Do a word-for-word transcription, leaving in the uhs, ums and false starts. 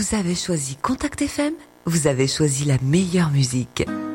Vous avez choisi Contact F M, vous avez choisi la meilleure musique.